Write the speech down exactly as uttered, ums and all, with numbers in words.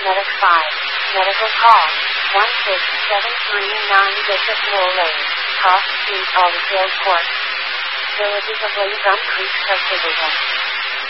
Medic five. Medical call. one six seven three nine Bishop Knoll Lane, Cross Street, Alderdale Court. Villages of Lazon Creek Subdivision.